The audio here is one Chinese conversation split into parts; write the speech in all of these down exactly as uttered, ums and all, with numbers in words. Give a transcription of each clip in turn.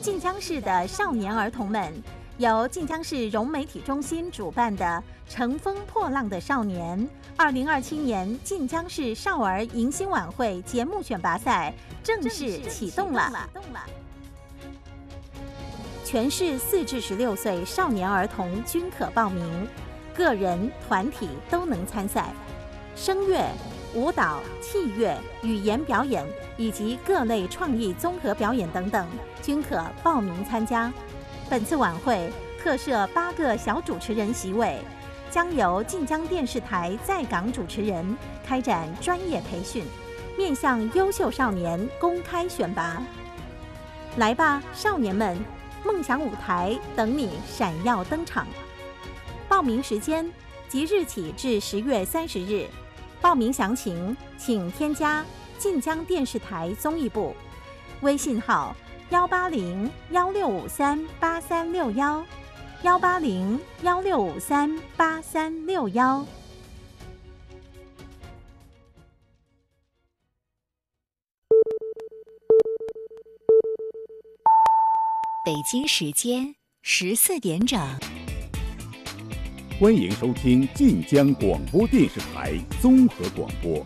晋江市的少年儿童们，由晋江市融媒体中心主办的“乘风破浪的少年”二零二七年晋江市少儿迎新晚会节目选拔赛正式启动了。全市四至十六岁少年儿童均可报名，个人、团体都能参赛。声乐、舞蹈、器乐、语言表演以及各类创意综合表演等等，均可报名参加。本次晚会特设八个小主持人席位，将由晋江电视台在港主持人开展专业培训，面向优秀少年公开选拔。来吧，少年们！梦想舞台等你闪耀登场。报名时间即日起至十月三十日。报名详情请添加晋江电视台综艺部微信号幺八零幺六五三八三六幺幺八零幺六五三八三六幺。 北京时间十四点整， 欢迎收听晋江广播电视台综合广播。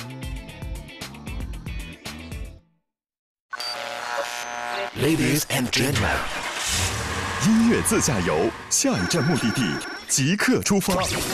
Ladies and gentlemen， 音乐自驾游，下一站目的地即刻出发。